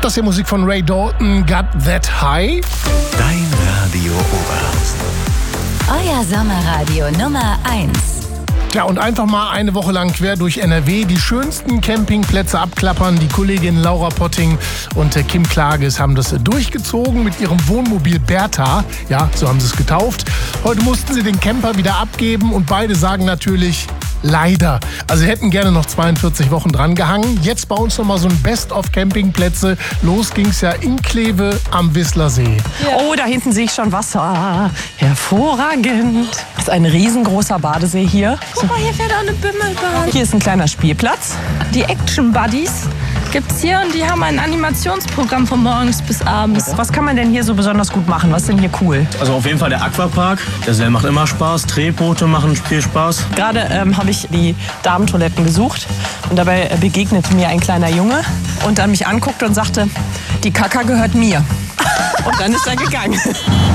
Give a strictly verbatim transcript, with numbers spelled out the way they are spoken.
Das ist die Musik von Ray Dalton, Got That High. Dein Radio Oberhausen. Euer Sommerradio Nummer eins. Ja, und einfach mal eine Woche lang quer durch N R W die schönsten Campingplätze abklappern. Die Kolleginnen Laura Potting und Kim Klages haben das durchgezogen mit ihrem Wohnmobil Bertha. Ja, so haben sie es getauft. Heute mussten sie den Camper wieder abgeben und beide sagen natürlich leider. Also sie hätten gerne noch zweiundvierzig Wochen dran gehangen. Jetzt bei uns nochmal so ein Best-of-Campingplätze. Los ging's ja in Kleve am Whistlersee. Ja. Oh, da hinten sehe ich schon Wasser. Hervorragend. Das ist ein riesengroßer Badesee hier. Guck mal, hier fährt auch eine Bimmelbahn. Hier ist ein kleiner Spielplatz. Die Action Buddies gibt's hier und die haben ein Animationsprogramm von morgens bis abends. Was kann man denn hier so besonders gut machen? Was ist denn hier cool? Also auf jeden Fall der Aquapark. Der macht immer Spaß. Tretboote machen viel Spaß. Gerade ähm, habe ich die Damentoiletten besucht und dabei begegnete mir ein kleiner Junge und dann mich anguckte und sagte, die Kaka gehört mir. Und dann ist er gegangen.